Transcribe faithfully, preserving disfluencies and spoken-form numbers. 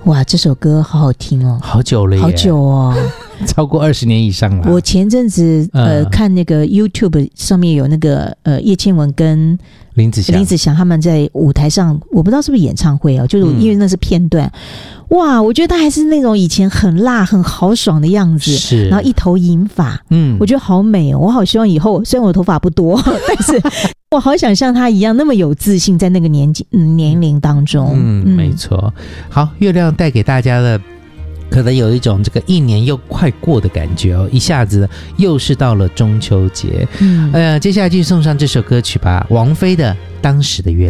哇，这首歌好好听哦， 好久了耶， 好久哦， 超过二十年以上了。 我前阵子呃、嗯、看那个 YouTube 上面有那个呃叶倩文跟林子祥， 林子祥他们在舞台上，我不知道是不是演唱会啊，就是因为那是片段。嗯、哇，我觉得他还是那种以前很辣、很豪爽的样子， 是， 然后一头银发，嗯，我觉得好美哦。我好希望以后，虽然我头发不多，但是我好想像他一样那么有自信，在那个年纪、嗯、年龄当中。 嗯，嗯没错。好，月亮带给大家的。可能有一种这个一年又快过的感觉哦，一下子又是到了中秋节。嗯，呃，接下来继续送上这首歌曲吧，王菲的《当时的月亮》。